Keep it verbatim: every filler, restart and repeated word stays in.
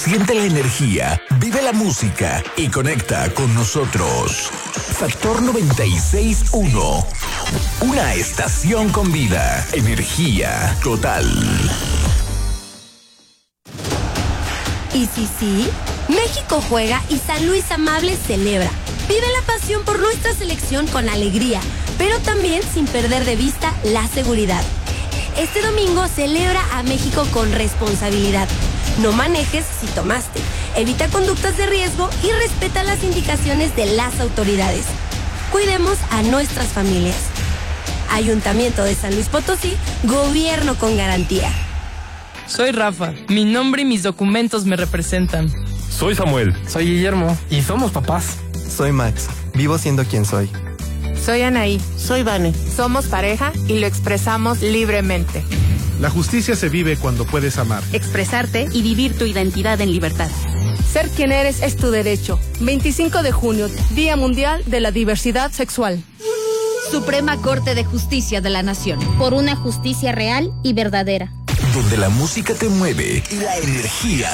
Siente la energía, vive la música y conecta con nosotros. Factor noventa y seis punto uno. Una estación con vida. Energía total. Y sí, sí, México juega y San Luis Amable celebra. Vive la pasión por nuestra selección con alegría, pero también sin perder de vista la seguridad. Este domingo celebra a México con responsabilidad. No manejes si tomaste. Evita conductas de riesgo y respeta las indicaciones de las autoridades. Cuidemos a nuestras familias. Ayuntamiento de San Luis Potosí, gobierno con garantía. Soy Rafa, mi nombre y mis documentos me representan. Soy Samuel. Soy Guillermo y somos papás. Soy Max, vivo siendo quien soy. Soy Anaí. Soy Vane. Somos pareja y lo expresamos libremente. La justicia se vive cuando puedes amar, expresarte y vivir tu identidad en libertad. Ser quien eres es tu derecho. veinticinco de junio, Día Mundial de la Diversidad Sexual. Suprema Corte de Justicia de la Nación. Por una justicia real y verdadera. Donde la música te mueve y la energía